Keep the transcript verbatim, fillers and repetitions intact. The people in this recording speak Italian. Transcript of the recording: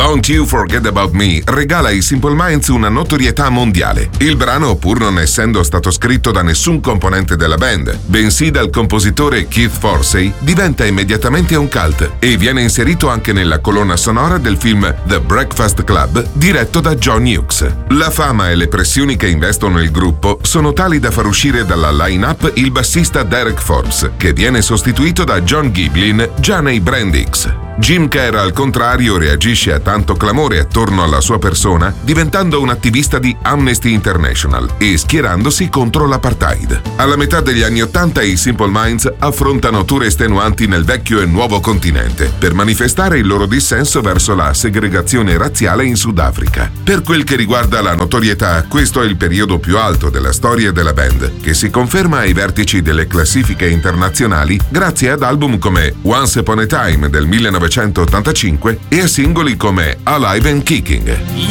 Don't You Forget About Me regala ai Simple Minds una notorietà mondiale. Il brano, pur non essendo stato scritto da nessun componente della band, bensì dal compositore Keith Forsey, diventa immediatamente un cult e viene inserito anche nella colonna sonora del film The Breakfast Club diretto da John Hughes. La fama e le pressioni che investono il gruppo sono tali da far uscire dalla line-up il bassista Derek Forbes, che viene sostituito da John Giblin già nei Brand X. Jim Kerr, al contrario, reagisce a tanto clamore attorno alla sua persona diventando un attivista di Amnesty International e schierandosi contro l'apartheid. Alla metà degli anni Ottanta i Simple Minds affrontano tour estenuanti nel vecchio e nuovo continente per manifestare il loro dissenso verso la segregazione razziale in Sudafrica. Per quel che riguarda la notorietà, questo è il periodo più alto della storia della band, che si conferma ai vertici delle classifiche internazionali grazie ad album come Once Upon a Time del millenovecentottantacinque e a singoli come Alive and Kicking.